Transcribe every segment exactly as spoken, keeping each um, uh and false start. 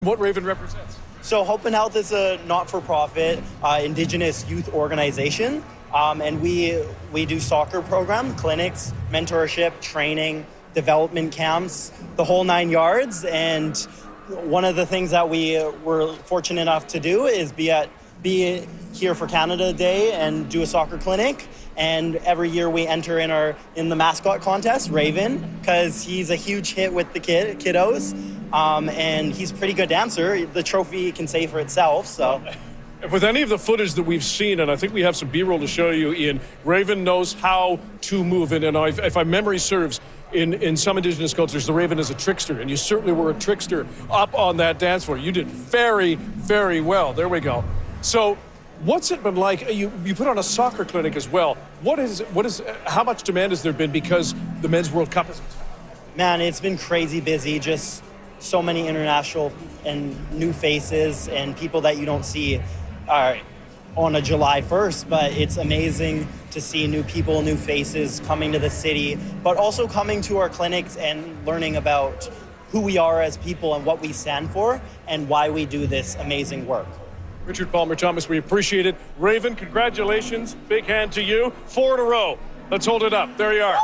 What Raven represents? So Hope and Health is a not-for-profit uh, Indigenous youth organization, um, and we we do soccer program, clinics, mentorship, training, development camps, the whole nine yards. And one of the things that we were fortunate enough to do is be at be here for Canada Day and do a soccer clinic. And every year we enter in our in the mascot contest, Raven, because he's a huge hit with the kid kiddos. Um, and he's a pretty good dancer. The trophy can say for itself, so. With any of the footage that we've seen, and I think we have some B-roll to show you, Ian, Raven knows how to move in. And if, if my memory serves, in, in some Indigenous cultures, the Raven is a trickster. And you certainly were a trickster up on that dance floor. You did very, very well. There we go. So what's it been like? You, you put on a soccer clinic as well. What is, what is, how much demand has there been because the Men's World Cup is? Man, it's been crazy busy. Just so many international and new faces and people that you don't see uh, on a July first, but it's amazing to see new people, new faces coming to the city, but also coming to our clinics and learning about who we are as people and what we stand for and why we do this amazing work. Richard Palmer Thomas, we appreciate it. Raven, congratulations. Big hand to you. Four in a row. Let's hold it up. There you are.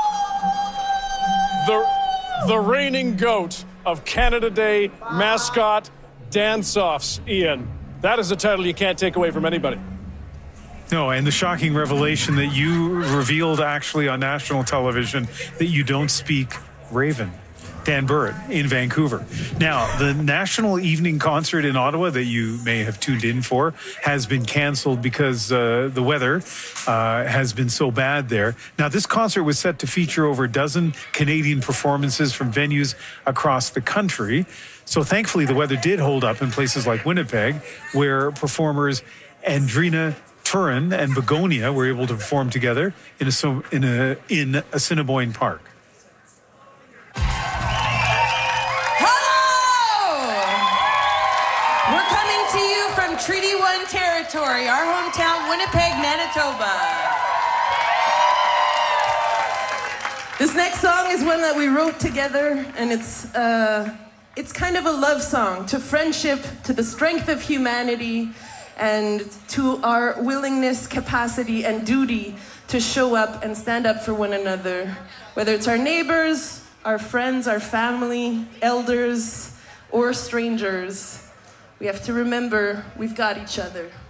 The, the reigning goat of Canada Day mascot dance-offs, Ian. That is a title you can't take away from anybody. No, and the shocking revelation that you revealed actually on national television that you don't speak Raven. Dan Burrett in Vancouver. Now, the National Evening Concert in Ottawa that you may have tuned in for has been canceled because uh, the weather uh, has been so bad there. Now, this concert was set to feature over a dozen Canadian performances from venues across the country. So thankfully, the weather did hold up in places like Winnipeg, where performers Andrina Turin and Begonia were able to perform together in a, in a, in Assiniboine Park. Treaty One territory, our hometown, Winnipeg, Manitoba. This next song is one that we wrote together, and it's uh, it's kind of a love song to friendship, to the strength of humanity, and to our willingness, capacity, and duty to show up and stand up for one another, whether it's our neighbors, our friends, our family, elders, or strangers. We have to remember we've got each other.